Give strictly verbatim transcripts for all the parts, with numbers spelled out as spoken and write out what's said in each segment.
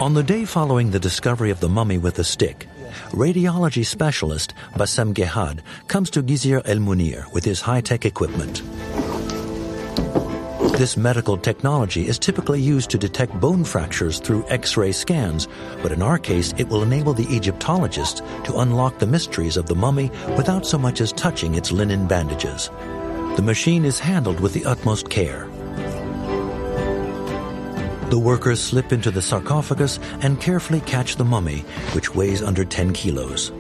On the day following the discovery of the mummy with the stick, radiology specialist Bassem Gehad comes to Gizir El Munir with his high-tech equipment. This medical technology is typically used to detect bone fractures through X-ray scans, but in our case, it will enable the Egyptologists to unlock the mysteries of the mummy without so much as touching its linen bandages. The machine is handled with the utmost care. The workers slip into the sarcophagus and carefully catch the mummy, which weighs under ten kilos.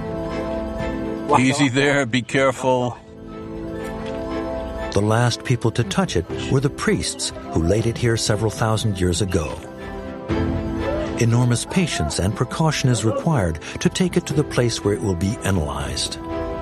Easy there, be careful. The last people to touch it were the priests who laid it here several thousand years ago. Enormous patience and precaution is required to take it to the place where it will be analyzed.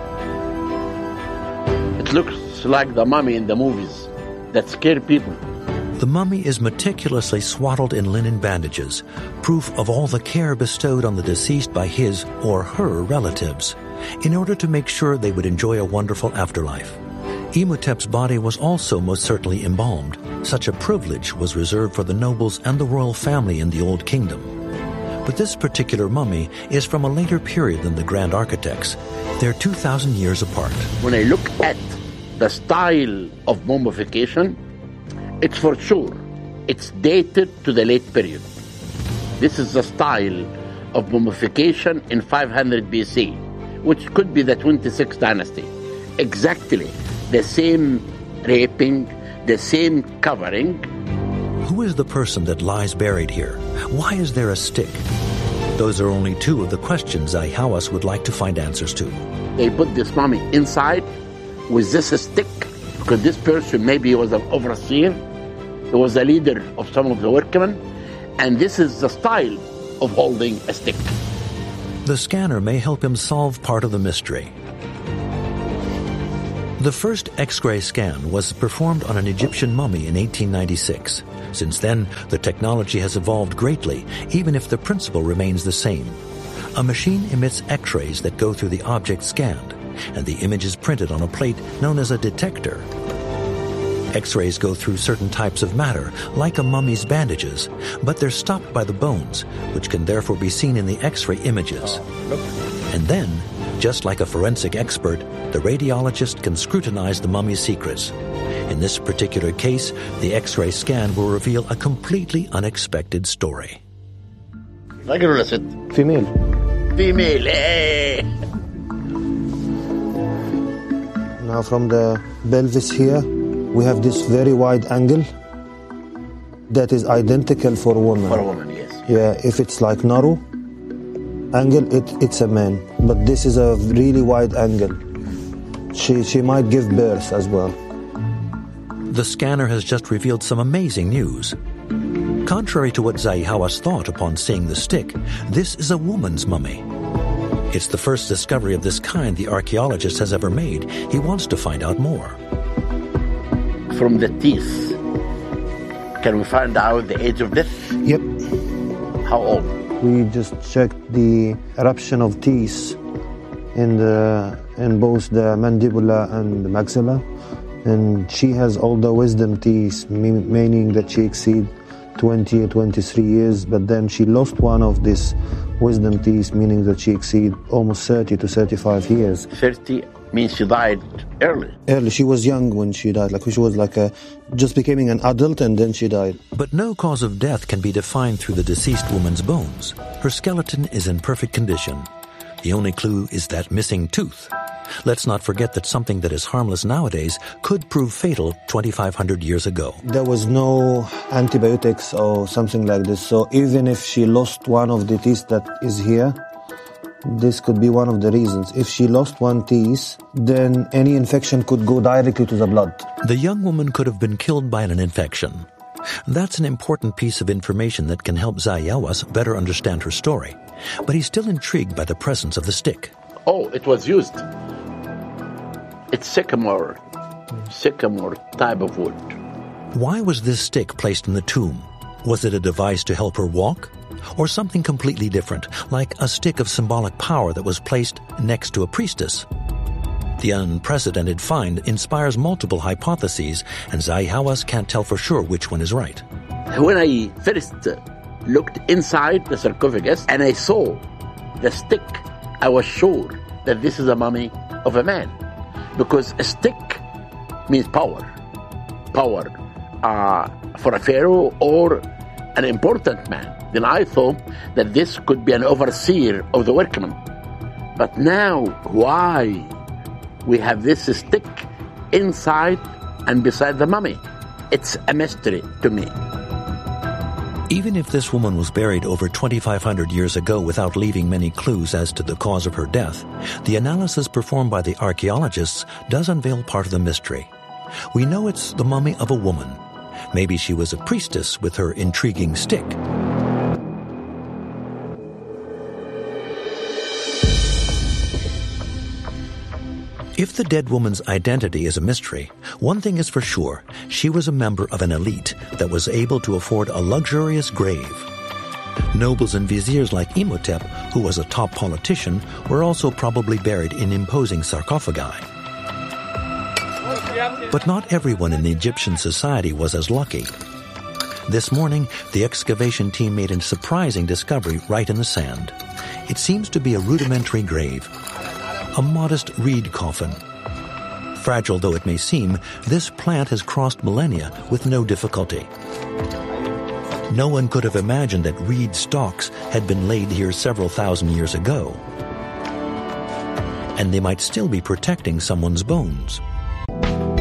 It looks like the mummy in the movies that scare people. The mummy is meticulously swaddled in linen bandages, proof of all the care bestowed on the deceased by his or her relatives, in order to make sure they would enjoy a wonderful afterlife. Imhotep's body was also most certainly embalmed. Such a privilege was reserved for the nobles and the royal family in the Old Kingdom. But this particular mummy is from a later period than the grand architects. They're two thousand years apart. When I look at the style of mummification, it's for sure, it's dated to the late period. This is the style of mummification in five hundred B C, which could be the twenty-sixth dynasty. Exactly the same draping, the same covering. Who is the person that lies buried here? Why is there a stick? Those are only two of the questions Zahi Hawass would like to find answers to. They put this mummy inside with this stick, because this person maybe was an overseer, he was a leader of some of the workmen, and this is the style of holding a stick. The scanner may help him solve part of the mystery. The first X-ray scan was performed on an Egyptian mummy in eighteen ninety-six. Since then, the technology has evolved greatly, even if the principle remains the same. A machine emits X-rays that go through the object scanned, and the image is printed on a plate known as a detector. X-rays go through certain types of matter, like a mummy's bandages, but they're stopped by the bones, which can therefore be seen in the X-ray images. And then, just like a forensic expert, the radiologist can scrutinize the mummy's secrets. In this particular case, the X-ray scan will reveal a completely unexpected story. Female. Female, eh? Now from the pelvis here, we have this very wide angle that is identical for a woman. For a woman, yes. Yeah, if it's like narrow angle, it, it's a man. But this is a really wide angle. She, she might give birth as well. The scanner has just revealed some amazing news. Contrary to what Zahi Hawass thought upon seeing the stick, this is a woman's mummy. It's the first discovery of this kind the archaeologist has ever made. He wants to find out more. From the teeth, can we find out the age of death? Yep. How old? We just checked the eruption of teeth in the in both the mandibula and the maxilla, and she has all the wisdom teeth, meaning that she exceeds twenty or twenty-three years, but then she lost one of these wisdom teeth, meaning that she exceeds almost thirty to thirty-five years. thirty means she died early. Early. She was young when she died, like she was like a, just becoming an adult, and then she died. But no cause of death can be defined through the deceased woman's bones. Her skeleton is in perfect condition. The only clue is that missing tooth. Let's not forget that something that is harmless nowadays could prove fatal twenty-five hundred years ago. There was no antibiotics or something like this, so even if she lost one of the teeth that is here, this could be one of the reasons. If she lost one teeth, then any infection could go directly to the blood. The young woman could have been killed by an infection. That's an important piece of information that can help Zahi Hawass better understand her story. But he's still intrigued by the presence of the stick. Oh, it was used. It's sycamore, sycamore type of wood. Why was this stick placed in the tomb? Was it a device to help her walk? Or something completely different, like a stick of symbolic power that was placed next to a priestess? The unprecedented find inspires multiple hypotheses, and Zahi Hawass can't tell for sure which one is right. When I first looked inside the sarcophagus and I saw the stick. I was sure that this is a mummy of a man, because a stick means power. Power uh, for a pharaoh or an important man. Then I thought that this could be an overseer of the workmen. But now, why we have this stick inside and beside the mummy? It's a mystery to me. Even if this woman was buried over twenty-five hundred years ago without leaving many clues as to the cause of her death, the analysis performed by the archaeologists does unveil part of the mystery. We know it's the mummy of a woman. Maybe she was a priestess with her intriguing stick. If the dead woman's identity is a mystery, one thing is for sure: she was a member of an elite that was able to afford a luxurious grave. Nobles and viziers like Imhotep, who was a top politician, were also probably buried in imposing sarcophagi. But not everyone in Egyptian society was as lucky. This morning, the excavation team made a surprising discovery right in the sand. It seems to be a rudimentary grave, a modest reed coffin. Fragile though it may seem, this plant has crossed millennia with no difficulty. No one could have imagined that reed stalks had been laid here several thousand years ago. And they might still be protecting someone's bones.